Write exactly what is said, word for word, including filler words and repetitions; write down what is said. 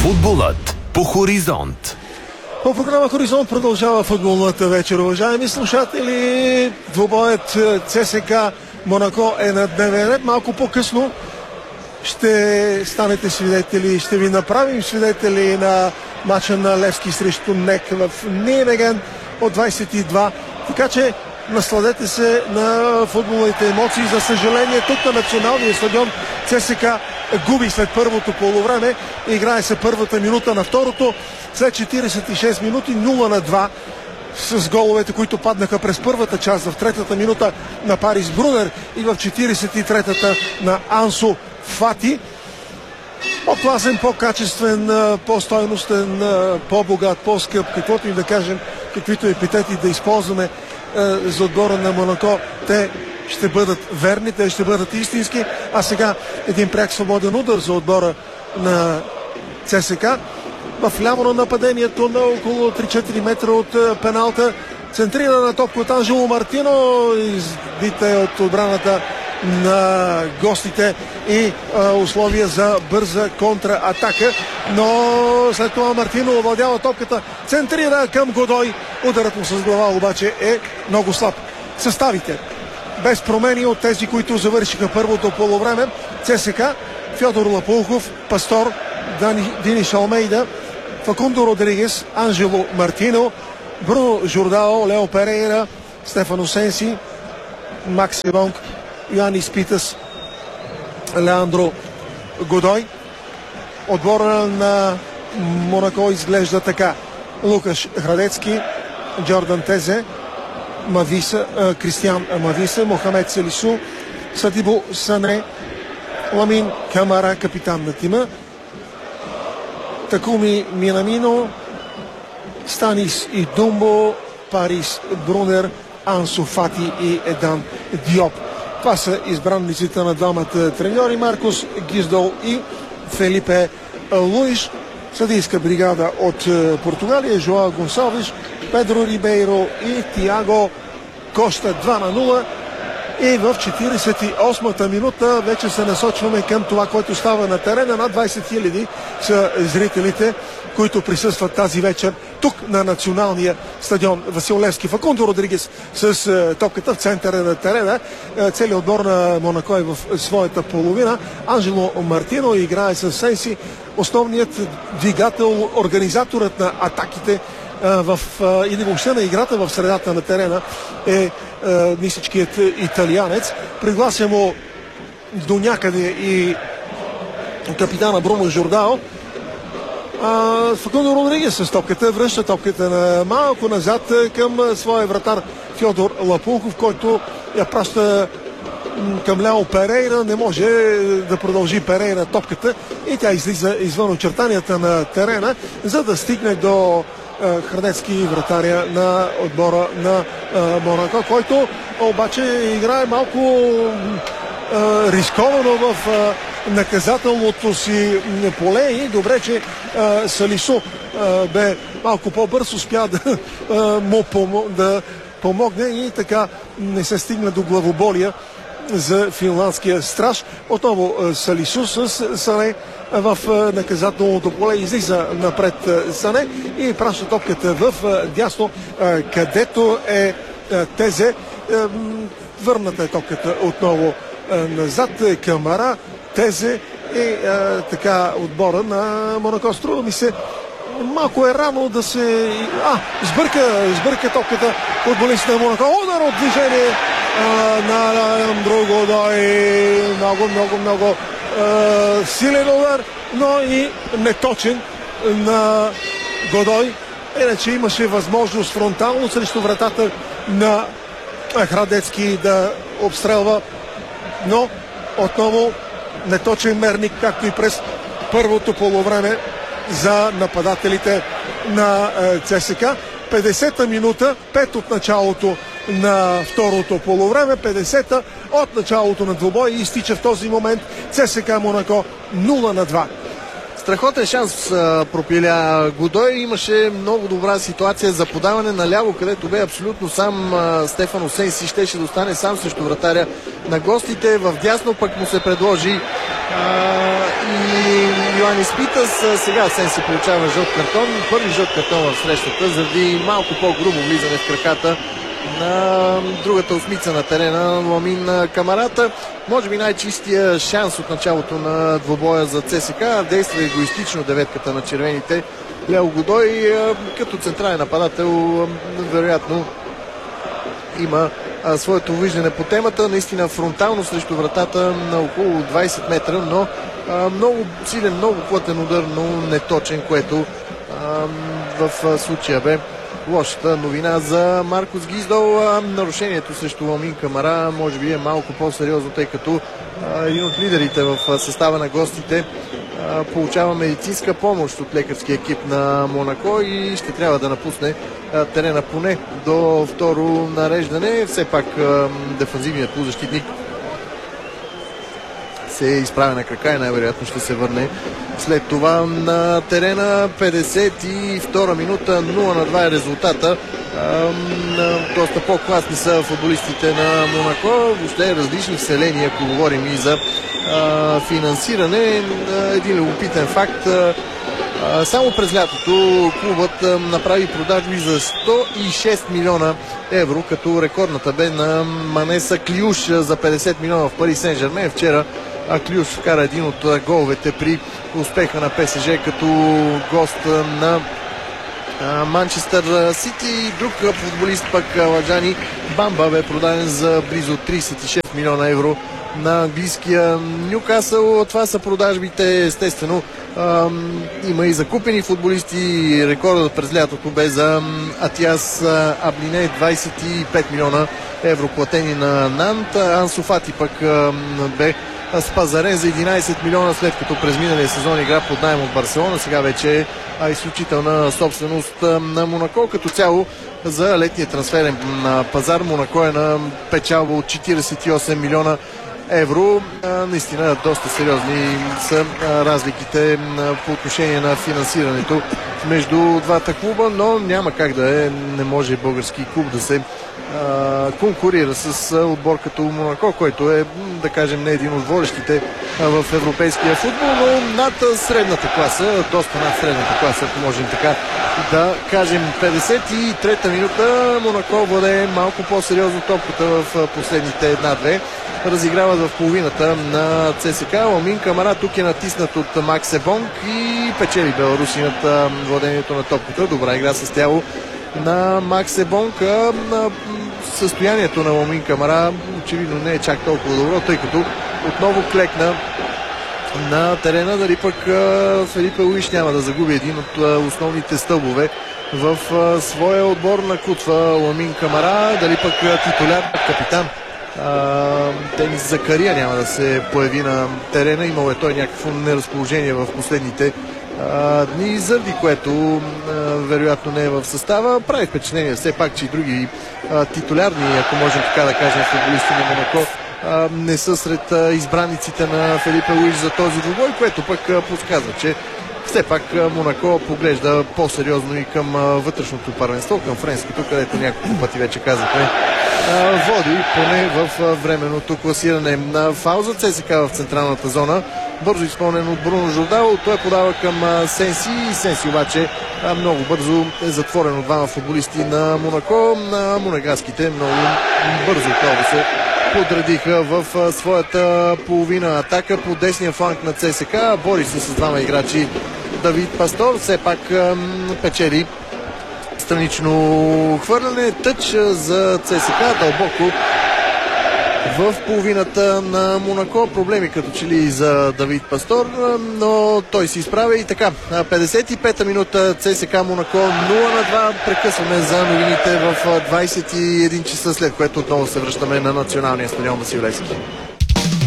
Футболът по Хоризонт. По програма Хоризонт продължава футболната вечер, уважаеми слушатели. Двубоят ЦСКА Монако е на дневен ред. Малко по-късно ще станете свидетели, ще ви направим свидетели на матча на Левски срещу НЕК в Нijmegen от двадесет и два. Така че насладете се на футболните емоции. За съжаление, тук на националния стадион ЦСКА губи след първото полувреме. Играе се първата минута на второто. След четиридесет и шест минути нула на два с головете, които паднаха през първата част в третата минута на Парис Брунер и в четиридесет и третата на Ансу Фати. По-класен, по-качествен, по-стойностен, по-богат, по-скъп, каквото и да кажем, каквито епитети да използваме за отбора на Монако, те ще бъдат верни, те ще бъдат истински. А сега един пряк свободен удар за отбора на ЦСКА. В ляво на нападението на около три-четири метра от пеналта. Центрира на топка от Анжело Мартино. Избита е от отбраната на гостите и а, условия за бърза контратака. Но след това Мартино овладява топката. Центрира към Годой. Ударът му с глава обаче е много слаб. Съставите без промени от тези, които завършиха първото полувреме. ЦСКА: Фьодор Лапулхов, Пастор, Дани, Диниш Алмейда, Факундо Родригес, Анжело Мартино, Бруно Жордао, Лео Перейра, Стефано Сенси, Макси Бонг, Йоанис Питас, Леандро Годой. Отбора на Монако изглежда така: Лукаш Храдецки, Джордан Тезе, Мависа, э, Кристиан Мависа, Мохамед Селису, Садибо Сане, Ламин Камара, капитан на тима, Такуми Минамино, Станис и Думбо, Парис Брунер, Ансу Фати и Едан Диоп. Това са избранниците на двамата треньори: Маркос Гиздол и Фелипе Луиш. Съдийска бригада от Португалия: Жоао Гонсалвиш, Педро Рибейро и Тиаго Коста. Два на нула. И в четиридесет и осмата минута вече се насочваме към това, което става на терена. Над двадесет хиляди са зрителите, които присъстват тази вечер тук на националния стадион Васил Левски. Факундо Родригес с топката в центъра на терена. Целият отбор на Монако е в своята половина. Анжело Мартино играе с Сенси. Основният двигател, организаторът на атаките в, или въобще на играта в средата на терена е нисичкият италианец. Приглася му до някъде и капитана Бруно Жордао. Факундо Родригес с топката връща топката на малко назад към своя вратар Фьодор Лапулхов, който я праща към Лео Перейра. Не може да продължи Перейра топката и тя излиза извън очертанията на терена, за да стигне до Храдецки, вратаря на отбора на Монако, който обаче играе малко рисковано в наказателното си поле и добре, че Салисо бе малко по-бърз, успя да му помо, да помогне и така не се стигна до главоболия за финландския страж. Отново Салисо с Сане в наказателното поле. Излиза напред Сане и праща топката в дясно, където е Тезе. Върната е топката отново назад. Камара, Тезе и така отбора на Монако. Струва ми се, малко е рано да се... А, сбърка, сбърка топката футболист на Монако. Удар от движение а, на Леандро Годой. Много, много, много а, силен удар, но и неточен на Годой. Иначе имаше възможност фронтално срещу вратата на Храдецки да обстрелва, но отново неточен мерник, както и през първото полувреме за нападателите на ЦСКА. петдесета минута, пет от началото на второто полувреме, петдесета от началото на двубой и изтича в този момент ЦСКА Монако нула на два. Страхотен шанс а, пропиля Годой. Имаше много добра ситуация за подаване наляво, където бе абсолютно сам а, Стефано Сенси. Щеше да остане сам срещу вратаря на гостите. В дясно пък му се предложи а, и Йоанис Питас. Сега Сенси получава жълт картон. Първи жълт картон в срещата заради малко по-грубо влизане в краката на другата осмица на терена, Ламин Камарата. Може би най-чистия шанс от началото на двобоя за ЦСКА. Действа егоистично деветката на червените. Лео Годой като централен нападател вероятно има а, своето виждане по темата. Наистина фронтално срещу вратата на около двайсет метра, но а, много силен, много плътен удар, но неточен, което а, в а, случая бе лошата новина за Маркос Гиздол. А, нарушението срещу Ламин Камара може би е малко по-сериозно, тъй като а, един от лидерите в а, състава на гостите а, получава медицинска помощ от лекарския екип на Монако и ще трябва да напусне а, терена поне до второ нареждане. Все пак а, дефанзивният полузащитник се изправя на крака и най-вероятно ще се върне след това на терена. петдесет и втора минута, нула на два е резултата. Доста по-класни са футболистите на Монако. Въобще различни вселения, ако говорим и за а, финансиране. Един любопитен факт. А, само през лятото клубът а, направи продажби за сто и шест милиона евро, като рекордната бе на Манеса Клиуш за петдесет милиона в Пари Сен-Жермен. Вчера а Клиуш вкара един от головете при успеха на ПСЖ като гост на Манчестър Сити. Друг футболист пък, Ладжани Бамба, бе продаден за близо трийсет и шест милиона евро на английския Нюкасъл. Това са продажбите. Естествено има и закупени футболисти. Рекордът през лятото бе за Атиас Аблине, двайсет и пет милиона евро платени на Нант. Ансу Фати пък бе спазарен за единайсет милиона, след като през миналия сезон игра под найем от Барселона. Сега вече е изключителна собственост на Монако. Като цяло за летния трансферен пазар Монако е на печалба от четирийсет и осем милиона евро. Наистина доста сериозни са разликите по отношение на финансирането между двата клуба, но няма как да е, не може български клуб да се конкурира с отбор като Монако, който е, да кажем, не един от водещите в европейския футбол, но над средната класа, доста над средната класа, ако можем така да кажем. петдесет и трета минута, Монако владее малко по-сериозно топката в последните една-две. Разиграват в половината на ЦСКА. Ламин Камара тук е натиснат от Макс Ебонг и печели беларусинът владението на топката. Добра игра с тяло на Макс Ебонг. Състоянието на Ламин Камара очевидно не е чак толкова добро, тъй като отново клекна на терена. Дали пък Фелипе Луиш няма да загуби един от основните стълбове в своя отбор на Кутва Ламин Камара, дали пък титуляр капитан Денис Закария няма да се появи на терена. Имало е той някакво неразположение в последните а, дни, заради което а, вероятно не е в състава. Прави впечатление все пак, че и други а, титулярни, ако можем така да кажем, футболисти на Монако а, не са сред а, избраниците на Фелипе Луиш за този двубой, което пък а, подсказва, че все пак Монако поглежда по-сериозно и към вътрешното първенство, към френското, където няколко пъти вече казахме води поне в временното класиране. На фаул за ЦСКА в централната зона, бързо изпълнен от Бруно Жордал. Той подава към Сенси и Сенси обаче много бързо е затворен от двама футболисти на Монако. На монегаските много бързо отново се подредиха в своята половина атака по десния фланг на ЦСКА. Бори се с двама играчи. Давид Пастор все пак печели странично хвърляне. Тъч за ЦСКА дълбоко в половината на Монако. Проблеми като че ли за Давид Пастор, но той се изправя и така. петдесет и пета минута, ЦСКА Монако нула на два. Прекъсваме за новините в двайсет и един часа, след което отново се връщаме на националния стадион Васил Левски.